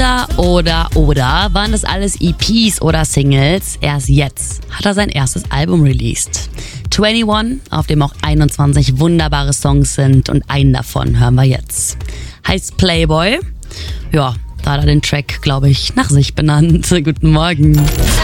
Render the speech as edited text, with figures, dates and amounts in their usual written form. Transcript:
Oder waren das alles EPs oder Singles? Erst jetzt hat er sein erstes Album released. 21, auf dem auch 21 wunderbare Songs sind und einen davon hören wir jetzt. Heißt Playboy. Ja, da hat er den Track, glaube ich, nach sich benannt. Guten Morgen.